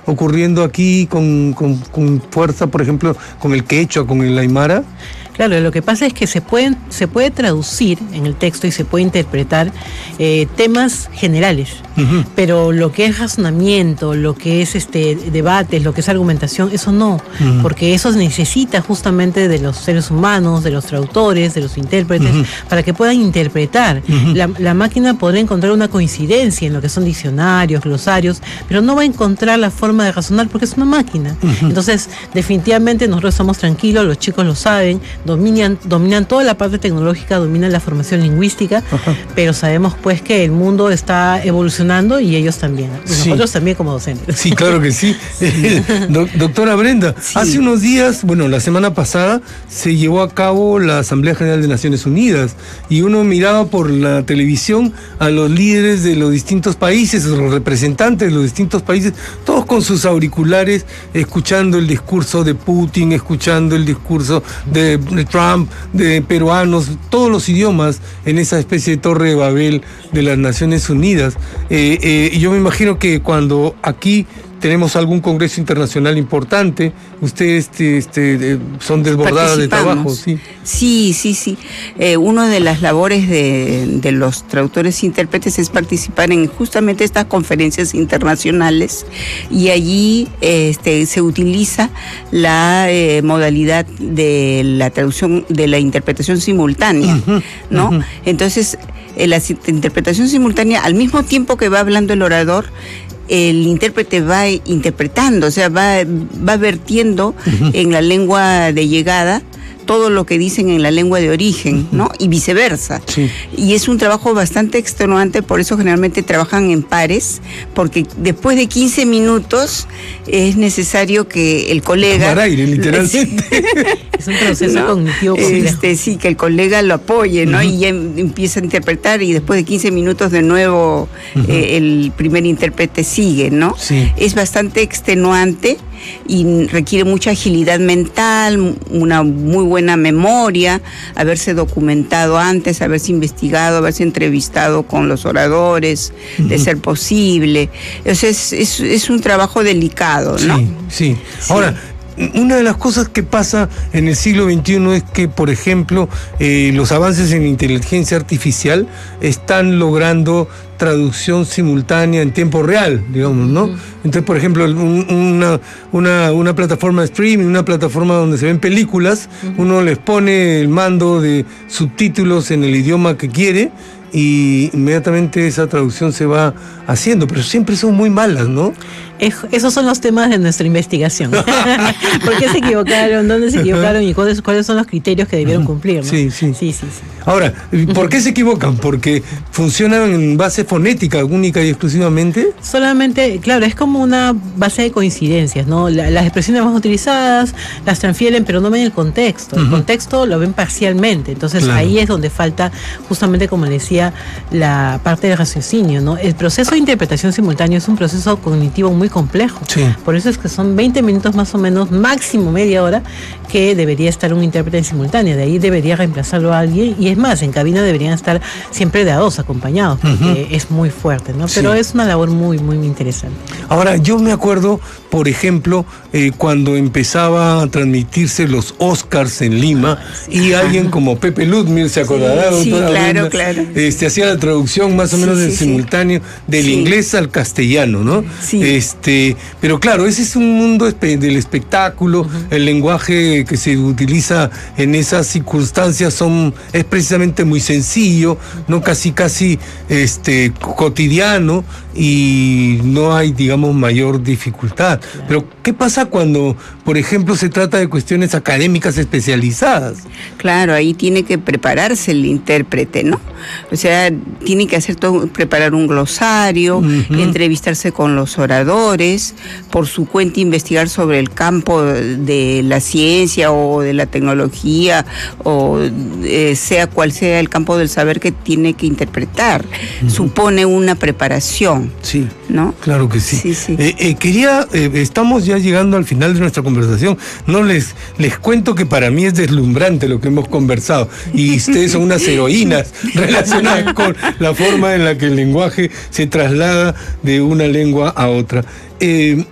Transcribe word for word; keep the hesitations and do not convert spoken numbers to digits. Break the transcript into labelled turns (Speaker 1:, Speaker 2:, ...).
Speaker 1: ocurriendo aquí con, con, con fuerza, por ejemplo, con el quechua, con el aymara?
Speaker 2: Claro, lo que pasa es que se pueden, se puede traducir en el texto y se puede interpretar eh, temas generales, uh-huh. pero lo que es razonamiento, lo que es este debates, lo que es argumentación, eso no, uh-huh. porque eso necesita justamente de los seres humanos, de los traductores, de los intérpretes, uh-huh. para que puedan interpretar. Uh-huh. La, la máquina podrá encontrar una coincidencia en lo que son diccionarios, glosarios, pero no va a encontrar la forma de razonar porque es una máquina. Uh-huh. Entonces, definitivamente nosotros estamos tranquilos, los chicos lo saben, Dominan, dominan toda la parte tecnológica, dominan la formación lingüística, ajá. pero sabemos pues que el mundo está evolucionando y ellos también, y sí. nosotros también como docentes.
Speaker 1: Sí, claro que sí. sí. Do- doctora Brenda, sí. hace unos días, bueno, la semana pasada se llevó a cabo la Asamblea General de Naciones Unidas y uno miraba por la televisión a los líderes de los distintos países, los representantes de los distintos países, todos con sus auriculares, escuchando el discurso de Putin, escuchando el discurso de de Trump, de peruanos, todos los idiomas en esa especie de torre de Babel de las Naciones Unidas. Eh, eh, y yo me imagino que cuando aquí tenemos algún congreso internacional importante, ustedes este, este, son desbordadas de trabajo. Sí,
Speaker 3: sí, sí. sí. Eh, una de las labores de, de los traductores e intérpretes es participar en justamente estas conferencias internacionales y allí este, se utiliza la eh, modalidad de la traducción, de la interpretación simultánea, uh-huh, ¿no? Uh-huh. Entonces, eh, la interpretación simultánea, al mismo tiempo que va hablando el orador, el intérprete va interpretando, o sea, va, va vertiendo uh-huh. en la lengua de llegada todo lo que dicen en la lengua de origen, ¿no? Y viceversa. Sí. Y es un trabajo bastante extenuante, por eso generalmente trabajan en pares, porque después de quince minutos es necesario que el colega...
Speaker 1: Tomar aire, literalmente.
Speaker 2: Es un proceso ¿no? cognitivo complejo.
Speaker 3: Este, sí, que el colega lo apoye, ¿no? Uh-huh. Y ya empieza a interpretar y después de quince minutos de nuevo uh-huh. eh, el primer intérprete sigue, ¿no?
Speaker 1: Sí.
Speaker 3: Es bastante extenuante y requiere mucha agilidad mental, una muy buena memoria, haberse documentado antes, haberse investigado, haberse entrevistado con los oradores, uh-huh. de ser posible. O sea, es, es, es un trabajo delicado, ¿no?
Speaker 1: Sí, sí. sí. Ahora, una de las cosas que pasa en el siglo veintiuno es que, por ejemplo, eh, los avances en inteligencia artificial están logrando traducción simultánea en tiempo real, digamos, ¿no? Uh-huh. Entonces, por ejemplo, un, una, una, una plataforma de streaming, una plataforma donde se ven películas, uh-huh. uno les pone el mando de subtítulos en el idioma que quiere y inmediatamente esa traducción se va haciendo, pero siempre son muy malas, ¿no?
Speaker 2: Esos son los temas de nuestra investigación. ¿Por qué se equivocaron? ¿Dónde se equivocaron? ¿Y cuáles, cuáles son los criterios que debieron cumplir, ¿no?
Speaker 1: Sí, sí.
Speaker 2: sí, sí, sí.
Speaker 1: Ahora, ¿por qué se equivocan? ¿Porque funcionan en base fonética única y exclusivamente?
Speaker 2: Solamente, claro, es como una base de coincidencias, ¿no? La, las expresiones más utilizadas las transfieren, pero no ven el contexto. El uh-huh. contexto lo ven parcialmente. Entonces, claro. ahí es donde falta, justamente como le decía, la parte del raciocinio, ¿no? El proceso de interpretación simultánea es un proceso cognitivo muy complejo.
Speaker 1: Sí.
Speaker 2: Por eso es que son veinte minutos más o menos, máximo media hora, que debería estar un intérprete en simultánea. De ahí debería reemplazarlo a alguien. Y es más, en cabina deberían estar siempre de a dos acompañados, porque uh-huh. es muy fuerte, ¿no? Pero sí. es una labor muy, muy interesante.
Speaker 1: Ahora, yo me acuerdo, por ejemplo, eh, cuando empezaba a transmitirse los Oscars en Lima, sí. y alguien como Pepe Ludmir, ¿se acordará?
Speaker 3: Sí, sí claro, Brenda? claro.
Speaker 1: Este, hacía la traducción más o menos sí, en sí, simultáneo sí. del sí. inglés al castellano, ¿no?
Speaker 3: Sí.
Speaker 1: Este, pero claro, ese es un mundo espe- del espectáculo, uh-huh. el lenguaje que se utiliza en esas circunstancias son, es precisamente muy sencillo, no casi casi este, cotidiano y no hay, digamos, mayor dificultad. Claro. Pero, ¿qué pasa cuando, por ejemplo, se trata de cuestiones académicas especializadas?
Speaker 3: Claro, ahí tiene que prepararse el intérprete, ¿no? O sea, tiene que hacer todo, preparar un glosario, uh-huh. entrevistarse con los oradores, por su cuenta investigar sobre el campo de la ciencia o de la tecnología, o eh, sea cual sea el campo del saber que tiene que interpretar. Uh-huh. Supone una preparación.
Speaker 1: Sí,
Speaker 3: ¿no?
Speaker 1: Claro que sí.
Speaker 3: sí, sí.
Speaker 1: Eh, eh, quería, eh, estamos ya llegando al final de nuestra conversación. No les, les cuento que para mí es deslumbrante lo que hemos conversado y ustedes son unas heroínas relacionadas con la forma en la que el lenguaje se traslada de una lengua a otra. Eh,